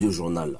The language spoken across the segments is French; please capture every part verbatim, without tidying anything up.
du journal.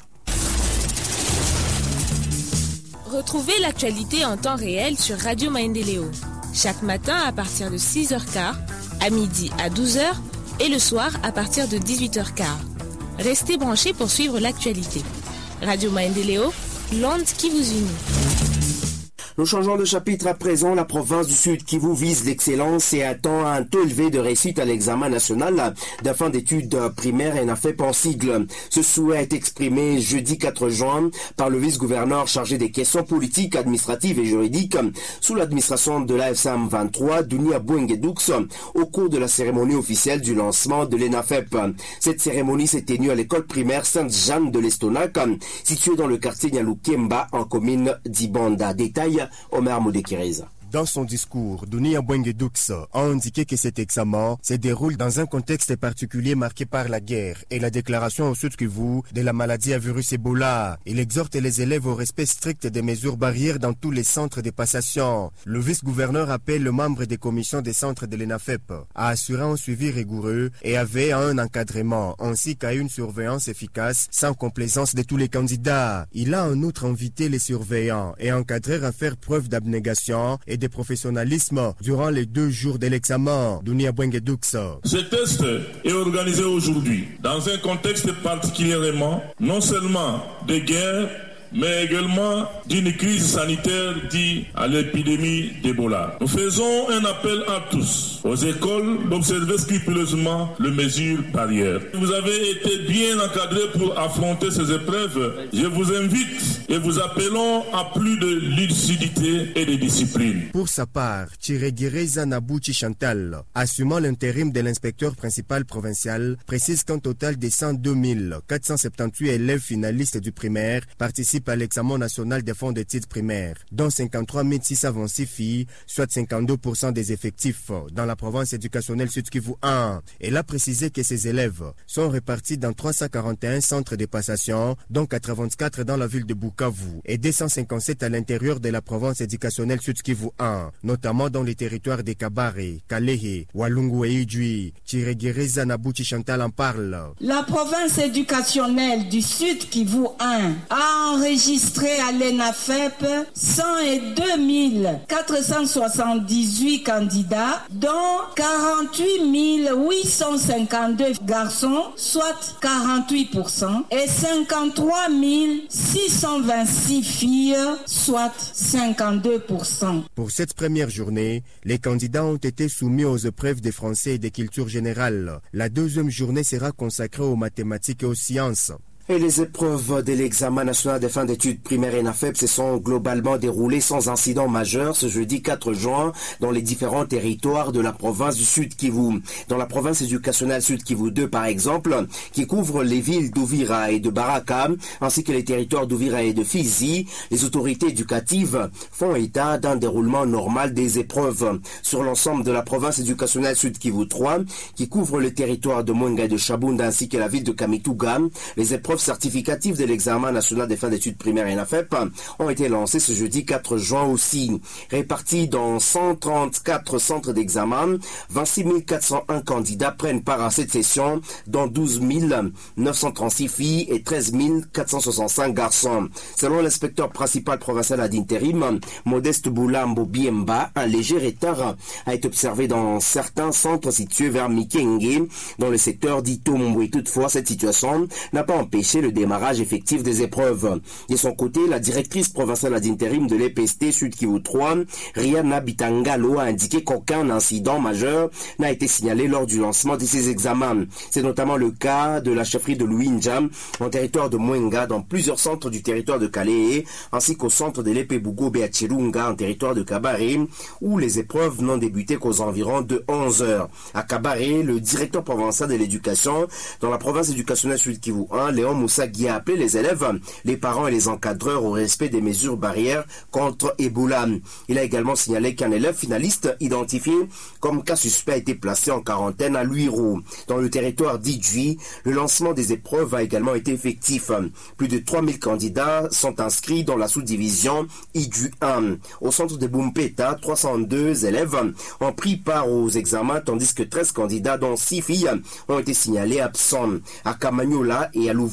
Retrouvez l'actualité en temps réel sur Radio Maendeleo. Chaque matin à partir de six heures quinze, à midi à douze heures et le soir à partir de dix-huit heures quinze. Restez branchés pour suivre l'actualité. Radio Maendeleo, l'onde qui vous unit. Nous changeons de chapitre à présent. La province du Sud Kivu vise l'excellence et attend un taux élevé de réussite à l'examen national de fin d'études primaires et N A F E P en sigle. Ce souhait est exprimé jeudi quatre juin par le vice-gouverneur chargé des questions politiques, administratives et juridiques sous l'administration de l'A F C M vingt-trois, Dunia Bouengedux, au cours de la cérémonie officielle du lancement de l'E N A F E P. Cette cérémonie s'est tenue à l'école primaire Sainte-Jeanne de l'Estonac, située dans le quartier Nyalukemba en commune d'Ibanda. Détail Omer Moudekireza. Dans son discours, Dunia Bouengedux a indiqué que cet examen se déroule dans un contexte particulier marqué par la guerre et la déclaration au Sud Kivu de la maladie à virus Ebola. Il exhorte les élèves au respect strict des mesures barrières dans tous les centres de passation. Le vice-gouverneur appelle le membre des commissions des centres de l'E N A F E P à assurer un suivi rigoureux et à veiller à un encadrement ainsi qu'à une surveillance efficace sans complaisance de tous les candidats. Il a en outre invité les surveillants et encadreurs à faire preuve d'abnégation et de professionnalisme durant les deux jours de l'examen. Dunia Bouengedux. Ce test est organisé aujourd'hui dans un contexte particulièrement non seulement de guerre, mais également d'une crise sanitaire due à l'épidémie d'Ebola. Nous faisons un appel à tous, aux écoles, d'observer scrupuleusement les mesures barrières. Vous avez été bien encadrés pour affronter ces épreuves. Je vous invite et vous appelons à plus de lucidité et de discipline. Pour sa part, Chiregireza Nabouchi Chantal, assumant l'intérim de l'inspecteur principal provincial, précise qu'un total de cent deux mille quatre cent soixante-dix-huit élèves finalistes du primaire participent à l'examen national des fonds d'études primaires, dont cinquante-trois mille six cent vingt-six filles, soit cinquante-deux pour cent des effectifs dans la province éducationnelle Sud Kivu un. Elle a précisé que ces élèves sont répartis dans trois cent quarante et un centres de passation, dont quatre-vingt-quatre dans la ville de Bukavu et deux cent cinquante-sept à l'intérieur de la province éducationnelle Sud Kivu un, notamment dans les territoires de Kabare, Kalehe, Walungu et Idjui. Chiregireza Nabouchi Chantal en parle. La province éducationnelle du Sud Kivu un a enregistré à l'E N A F E P cent deux mille quatre cent soixante-dix-huit candidats, dont quarante-huit mille huit cent cinquante-deux garçons, soit quarante-huit pour cent, et cinquante-trois mille six cent vingt-six filles, soit cinquante-deux pour cent. Pour cette première journée, les candidats ont été soumis aux épreuves de français et de culture générale. La deuxième journée sera consacrée aux mathématiques et aux sciences. Et les épreuves de l'examen national de fin d'études primaires N A F E P se sont globalement déroulées sans incident majeur ce jeudi quatre juin dans les différents territoires de la province du Sud Kivu. Dans la province éducationnelle Sud Kivu deux par exemple, qui couvre les villes d'Uvira et de Baraka, ainsi que les territoires d'Uvira et de Fizi, les autorités éducatives font état d'un déroulement normal des épreuves. Sur l'ensemble de la province éducationnelle Sud Kivu trois, qui couvre le territoire de Mwenga et de Chabunda ainsi que la ville de Kamituga, les épreuves certificatifs de l'examen national des fins d'études primaires N A F E P ont été lancés ce jeudi quatre juin aussi. Répartis dans cent trente-quatre centres d'examen, vingt-six mille quatre cent un candidats prennent part à cette session, dont douze mille neuf cent trente-six filles et treize mille quatre cent soixante-cinq garçons. Selon l'inspecteur principal provincial ad intérim, Modeste Boulambo Biemba, un léger retard a été observé dans certains centres situés vers Mikenge, dans le secteur d'Itombo. Toutefois, cette situation n'a pas empêché le démarrage effectif des épreuves. De son côté, la directrice provinciale ad intérim de l'E P S T Sud Kivu trois, Rihanna Bitangalo, a indiqué qu'aucun incident majeur n'a été signalé lors du lancement de ces examens. C'est notamment le cas de la chefferie de Luinja, en territoire de Mwenga, dans plusieurs centres du territoire de Kalehe, ainsi qu'au centre de l'Epebugo Beachirunga, en territoire de Kabare, où les épreuves n'ont débuté qu'aux environs de onze heures. À Kabare, le directeur provincial de l'éducation dans la province éducationnelle Sud Kivu un, Léon Moussagui, a appelé les élèves, les parents et les encadreurs au respect des mesures barrières contre Ebola. Il a également signalé qu'un élève finaliste identifié comme cas suspect a été placé en quarantaine à Luiro. Dans le territoire d'Idjui, le lancement des épreuves a également été effectif. Plus de trois mille candidats sont inscrits dans la sous-division Idjui un. Au centre de Bumpeta, trois cent deux élèves ont pris part aux examens, tandis que treize candidats, dont six filles, ont été signalés absents. À Kamanyola et à Louvu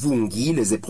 Kivungi. Les épreuves